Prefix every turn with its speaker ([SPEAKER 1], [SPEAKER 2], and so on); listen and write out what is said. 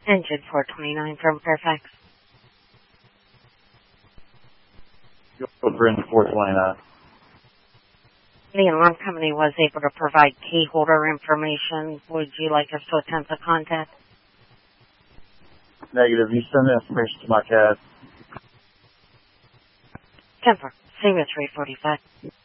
[SPEAKER 1] Engine 429 from Fairfax.
[SPEAKER 2] Go for engine 429.
[SPEAKER 1] The alarm company was able to provide key holder information. Would you like us to attempt a contact?
[SPEAKER 2] Negative. You send the information to my CAD.
[SPEAKER 1] 10-4, Sabre 345.